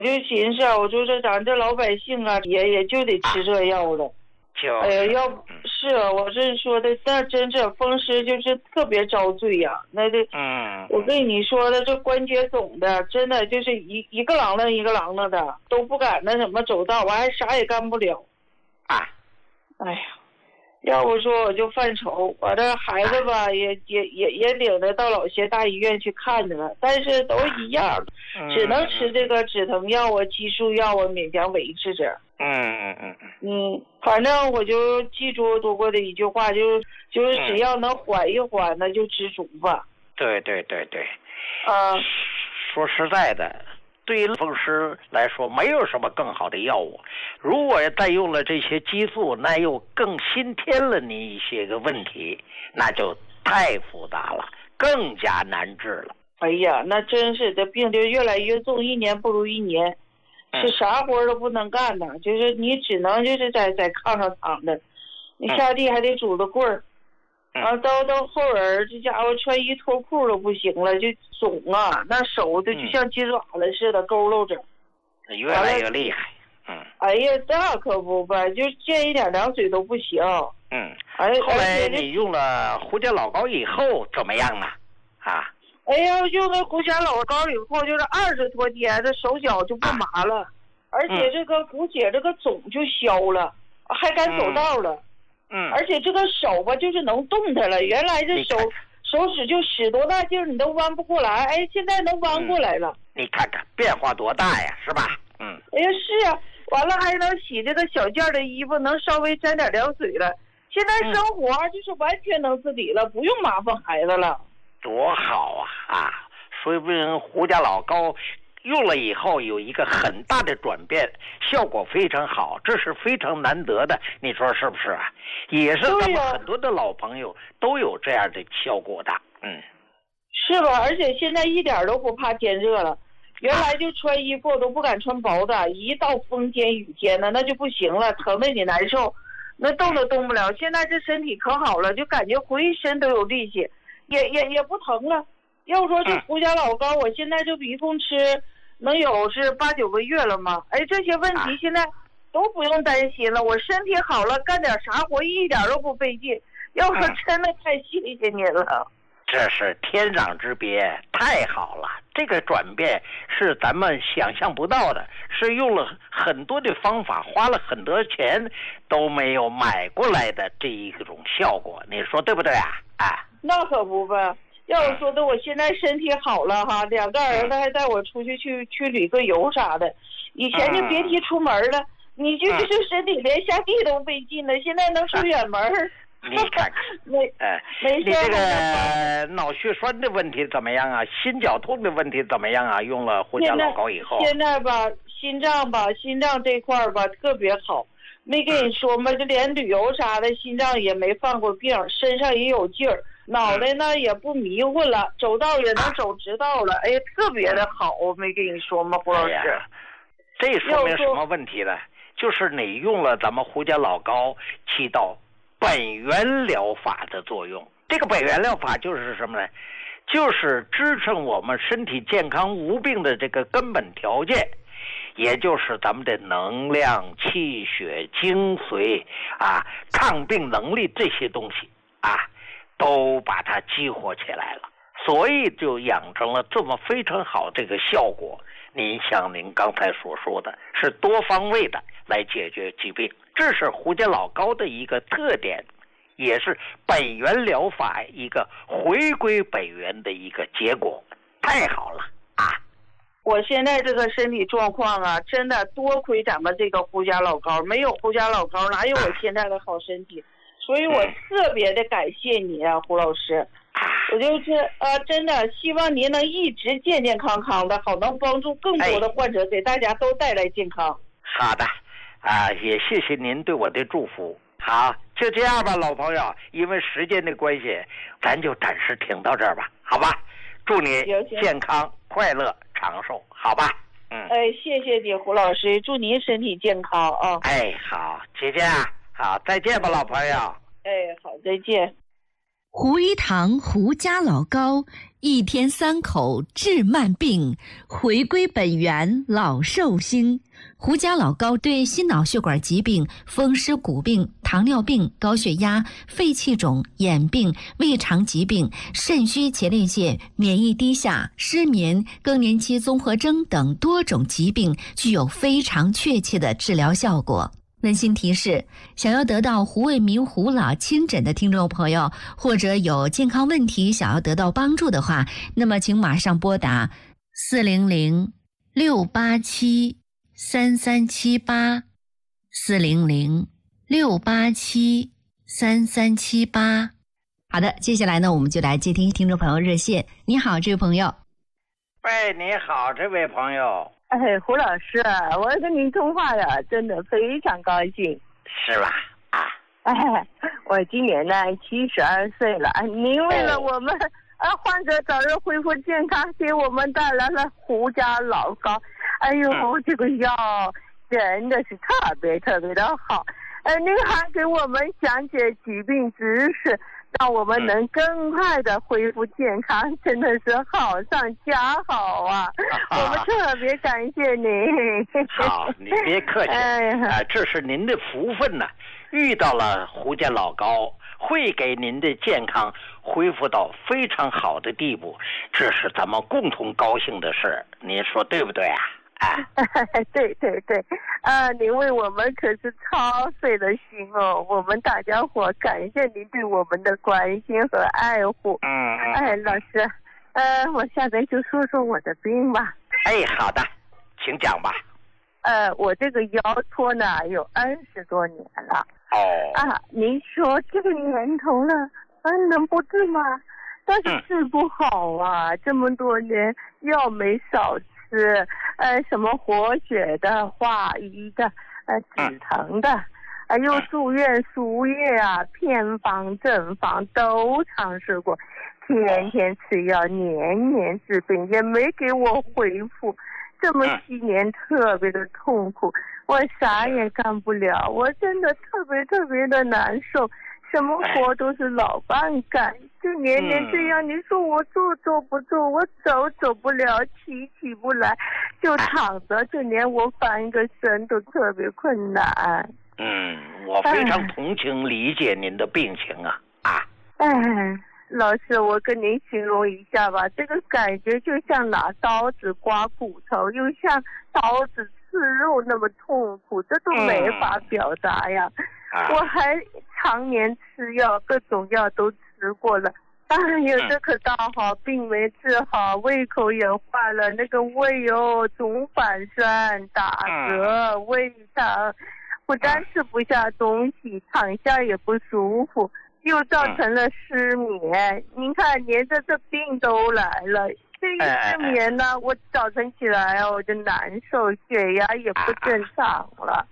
就寻思，我就说咱这老百姓啊，也就得吃这药了。哎呀，要不是啊，我这说的，那真是风湿就是特别遭罪呀、那这，我跟你说的，这关节肿的，真的就是一个啷啷一个啷啷的，都不敢那什么走道，完还啥也干不了。哎呀，要不说我就犯愁，我这孩子吧，也领着到老些大医院去看着了，但是都一样，只能吃这个止疼药啊、激素药啊，勉强维持着。反正我就记住读过的一句话，就是只要能缓一缓，那就知足吧。 对。说实在的，对于风湿来说，没有什么更好的药物。如果再用了这些激素，那又更新添了你一些个问题，那就太复杂了，更加难治了。 哎呀，那真是这病就越来越重，一年不如一年。是啥活都不能干呢，就是你只能就是在炕上躺着，你下地还得拄着棍儿，然后到后人这家伙穿衣脱裤都不行了，就肿啊，那手就像鸡爪子似的佝偻着， 越来越厉害。 哎呀，那可不吧，就见一点凉水都不行。 后来你用了胡家老膏以后怎么样啊？ 哎呀，用了胡家老膏以后，就是20多天，这手脚就不麻了，而且这个骨血这个肿就消了，还敢走道了。而且这个手吧，就是能动弹了。原来这手指就使多大劲儿，你都弯不过来。哎，现在能弯过来了。 你看看变化多大呀，是吧？ 哎呀，是啊，完了还能洗这个小件的衣服，能稍微沾点凉水了。现在生活就是完全能自理了，不用麻烦孩子了。 多好啊！说不定胡家老膏用了以后有一个很大的转变，效果非常好，这是非常难得的，你说是不是啊？也是咱们很多的老朋友都有这样的效果的。 是吧？而且现在一点都不怕天热了，原来就穿衣服都不敢穿薄的，一到风天雨天的那就不行了，疼得你难受，那动都动不了。现在这身体可好了，就感觉浑身都有力气，也不疼了。要说这胡家老膏，我现在就一共吃能有是8、9个月了嘛。哎，这些问题现在都不用担心了，我身体好了，干点啥活一点都不费劲。要说真的太谢谢您了。 这是天壤之别，太好了！这个转变是咱们想象不到的，是用了很多的方法，花了很多钱都没有买过来的这一种效果，你说对不对啊？ 那可不呗。要是说的我现在身体好了哈，2个儿子还带我出去旅个游啥的，以前就别提出门了，你就是身体连下地都费劲了，现在能出远门。 你看看，你这个脑血栓的问题怎么样啊？心绞痛的问题怎么样啊？用了胡家老膏以后， 现在吧，心脏这块吧特别好，没跟你说吗？就连旅游啥的，心脏也没犯过病，身上也有劲儿，脑袋呢也不迷糊了，走道也能走直道了，哎，特别的好，我没跟你说吗，胡老师？ 这说明什么问题呢？就是你用了咱们胡家老膏，起到本源疗法的作用。这个本源疗法就是什么呢？就是支撑我们身体健康无病的这个根本条件，也就是咱们的能量、气血、精髓抗病能力这些东西都把它激活起来了，所以就养成了这么非常好这个效果。您像您刚才所说的，是多方位的来解决疾病，这是胡家老膏的一个特点，也是本源疗法一个回归本源的一个结果。太好了我现在这个身体状况真的多亏咱们这个胡家老膏，没有胡家老膏哪有我现在的好身体，所以我特别的感谢你胡老师。我就是真的希望您能一直健健康康的，好能帮助更多的患者，给大家都带来健康。 好的也谢谢您对我的祝福。好，就这样吧，老朋友，因为时间的关系，咱就暂时停到这儿吧，好吧？祝你健康、快乐、长寿，好吧？ 谢谢你，胡老师，祝您身体健康啊！ 好，姐姐好，再见吧，老朋友。 好，再见。 胡一堂胡家老高，一天3口治慢病，回归本源老寿星。胡家老高对心脑血管疾病、风湿骨病、糖尿病、高血压、肺气肿、眼病、胃肠疾病、肾虚前列腺、免疫低下、失眠、更年期综合征等多种疾病具有非常确切的治疗效果。温馨提示：想要得到胡卫民胡老亲诊的听众朋友，或者有健康问题想要得到帮助的话，那么请马上拨打400-687-3378 400-687-3378。好的，接下来呢，我们就来接听听众朋友热线。你好，这位朋友。 喂，你好，这位朋友。 哎，胡老师，我跟您通话呀，真的非常高兴。 是吧？啊。 哎，我今年呢72岁了，您为了我们患者早日恢复健康，给我们带来了胡家老高。哎呦，这个药真的是特别特别的好。您还给我们讲解疾病知识，让我们能更快的恢复健康，真的是好上加好啊！我们特别感谢您。 好，你别客气，这是您的福分呢，遇到了胡家老高，会给您的健康恢复到非常好的地步，这是咱们共同高兴的事，您说对不对啊？ 对对对，您为我们可是操碎了心哦，我们大家伙感谢您对我们的关心和爱护。哎，老师，我下边就说说我的病吧。 哎，好的，请讲吧。 我这个腰托呢有20多年了。您说这个年头了，能不治吗？但是治不好啊，这么多年药没少吃。什么活血的、化瘀的、止疼的，又住院输液啊，偏方正方都尝试过，天天吃药，年年治病，也没给我恢复。这么几年特别的痛苦，我啥也干不了，我真的特别特别的难受。什么活都是老伴干，就年年这样。你说我做不做，我走不了，起不来，就躺着，就连我翻个身都特别困难。 我非常同情理解您的病情啊。 老师，我跟您形容一下吧，这个感觉就像拿刀子刮骨头，又像刀子刺肉那么痛苦，这都没法表达呀。我还常年吃药，各种药都吃过了，这可倒好，病没治好，胃口也坏了，那个胃总反酸、打嗝、胃疼，不但吃不下东西，躺下也不舒服，又造成了失眠。您看，连着这病都来了。这一失眠呢，我早晨起来我就难受，血压也不正常了。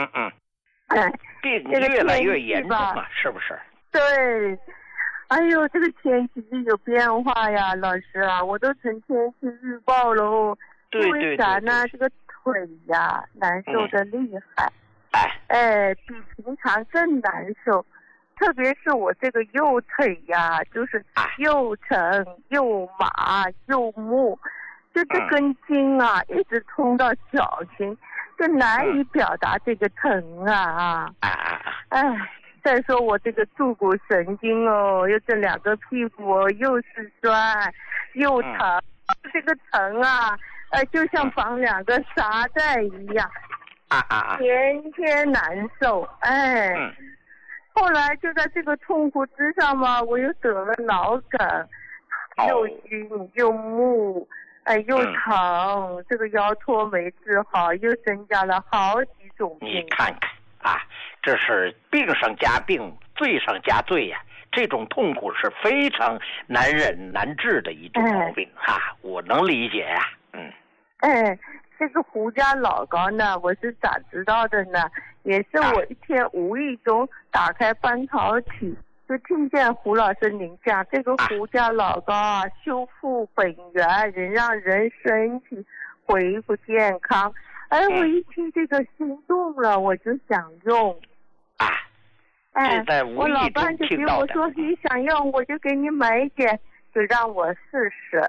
病越来越严重了，是不是？ 对，哎呦，这个天气有变化呀，老师啊，我都成天气预报喽。 对， 因为啥呢？这个腿呀难受的厉害，比平常更难受。特别是我这个右腿呀，就是又沉又麻又木，就这根筋啊，一直通到脚心。就难以表达这个疼啊！再说我这个坐骨神经又这2个屁股又是酸又疼，这个疼啊，就像绑2个沙袋一样，天天难受。后来就在这个痛苦之上嘛，我又得了脑梗，又晕又木。又疼，这个腰托没治好，又增加了好几种病。 你看看这是病上加病，罪上加罪呀！这种痛苦是非常难忍难治的一种毛病我能理解呀。 这个胡家老高呢，我是咋知道的呢？也是我一天无意中打开班草体。就听见胡老师您讲这个胡家老高啊，修复本源，能让人身体恢复健康。我一听这个心动了，我就想用。 这在无意中听到的。 我老伴就给我说你想要我就给你买一点，就让我试试。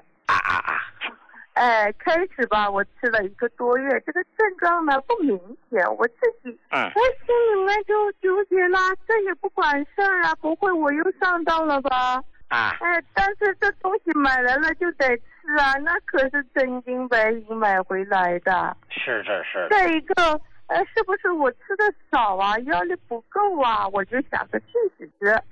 开始吧，我吃了1个多月，这个症状呢不明显，我自己心里面就纠结了，这也不管事儿啊，不会我又上当了吧？但是这东西买来了就得吃啊，那可是真金白银买回来的。 是。 再一个，是不是我吃的少啊，腰力不够啊？我就想着试试。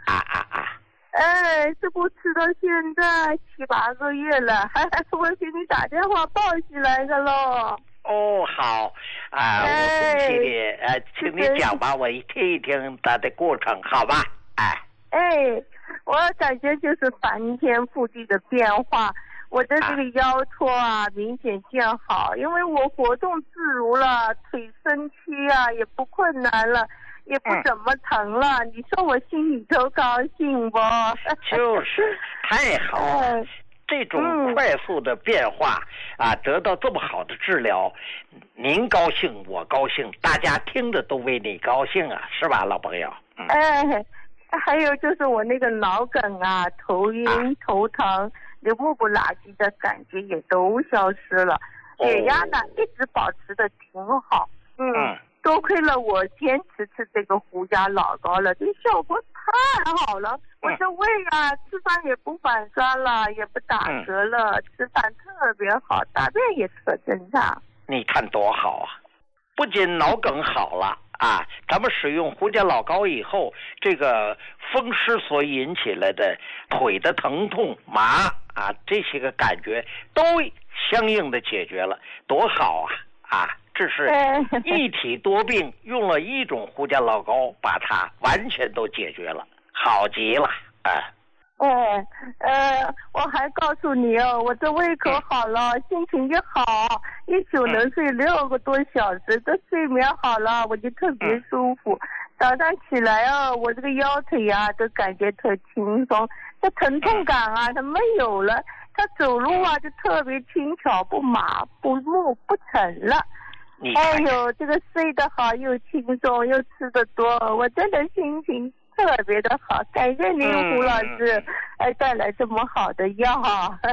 这不吃到现在7、8个月了，我给你打电话报喜来的喽。 好我恭喜你，请你讲吧，我听一听它的过程，好吧？ 我感觉就是翻天覆地的变化，我的这个腰托啊明显见好，因为我活动自如了，腿伸屈啊也不困难了，也不怎么疼了，你说我心里头高兴不？ 就是太好了，这种快速的变化得到这么好的治疗，您高兴我高兴，大家听着都为你高兴啊，是吧，老朋友？ 还有就是我那个脑梗啊，头晕头疼，流目不拉几的感觉也都消失了，血压呢一直保持的挺好。多亏了我坚持吃这个胡家老高了，这效果太好了。我这胃啊，吃饭也不反酸了，也不打嗝了，吃饭特别好，大便也特正常。 你看多好啊！不仅脑梗好了咱们使用胡家老高以后，这个风湿所引起来的腿的疼痛麻这些个感觉都相应的解决了，多好这是一体多病，用了一种胡家老高把它完全都解决了，好极了我还告诉你我这胃口好了，心情也好，一宿能睡6个多小时，这睡眠好了，我就特别舒服。早上起来我这个腰腿都感觉特轻松，这疼痛感它没有了，它走路就特别轻巧，不麻不木不沉了。这个睡得好又轻松又吃得多，我真的心情特别的好，感谢您胡老师带来这么好的药。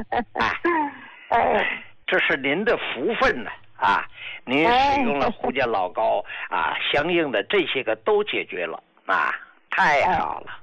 这是您的福分呢您使用了胡家老高相应的这些个都解决了太好了。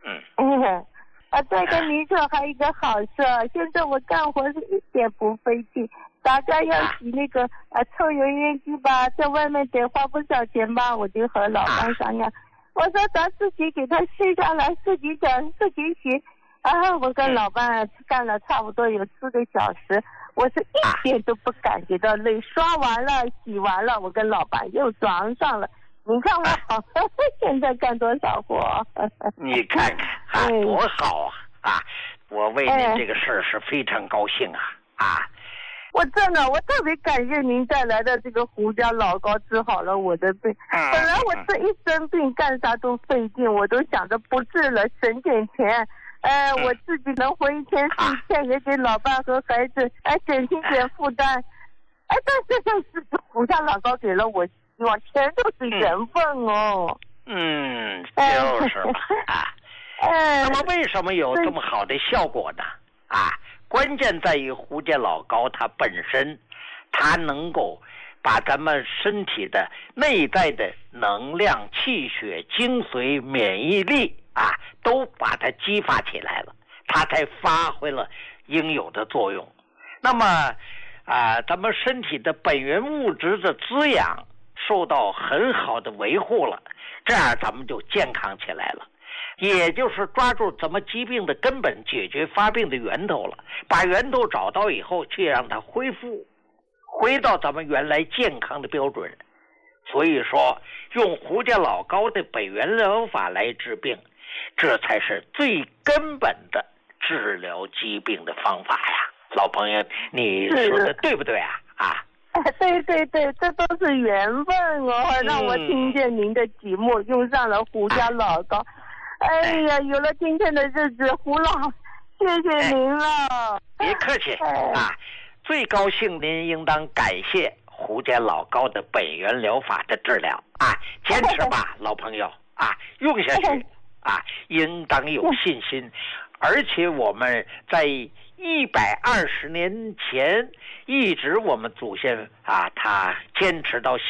再跟您说还有一个好事，现在我干活是一点不费劲，大家要洗那个抽油烟机吧，在外面得花不少钱吧，我就和老伴商量，我说咱自己给它卸下来，自己整自己洗。我跟老伴干了差不多有4个小时，我是一点都不感觉到累，刷完了洗完了，我跟老伴又装上了。你看我现在干多少活？ 你看看多好我为您这个事儿是非常高兴我特别感谢您带来的这个胡家老高治好了我的病。本来我这一生病干啥都费劲，我都想着不治了，省点钱。我自己能活1天是1天，也给老伴和孩子减轻点负担。但是这胡家老高给了我希望，全都是缘分就是嘛那么为什么有这么好的效果呢？关键在于胡家老高它本身，它能够把咱们身体的内在的能量、气血、精髓、免疫力都把它激发起来了，它才发挥了应有的作用。那么咱们身体的本源物质的滋养受到很好的维护了，这样咱们就健康起来了。也就是抓住咱们疾病的根本，解决发病的源头了，把源头找到以后，去让它恢复回到咱们原来健康的标准。所以说用胡家老高的本源疗法来治病，这才是最根本的治疗疾病的方法呀。老朋友，你说的对不对对，这都是缘分让我听见您的节目，用上了胡家老高。有了今天的日子，胡老，谢谢您了。 别客气最高兴您应当感谢胡家老高的本源疗法的治疗坚持吧老朋友用下去应当有信心。而且我们在120年前一直我们祖先他坚持到